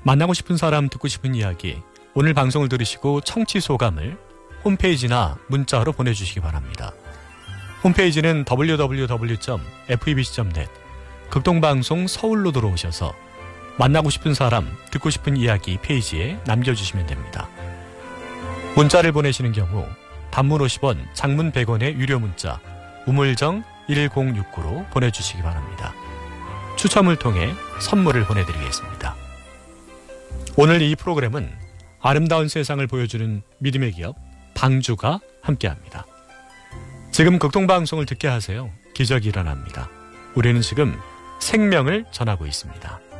만나고 싶은 사람, 듣고 싶은 이야기, 오늘 방송을 들으시고 청취 소감을 홈페이지나 문자로 보내주시기 바랍니다. 홈페이지는 www.febc.net 극동방송 서울로 들어오셔서 만나고 싶은 사람, 듣고 싶은 이야기 페이지에 남겨주시면 됩니다. 문자를 보내시는 경우 단문 50원, 장문 100원의 유료 문자 우물정 1069로 보내주시기 바랍니다. 추첨을 통해 선물을 보내드리겠습니다. 오늘 이 프로그램은 아름다운 세상을 보여주는 믿음의 기업 방주가 함께합니다. 지금 극동방송을 듣게 하세요. 기적이 일어납니다. 우리는 지금 생명을 전하고 있습니다.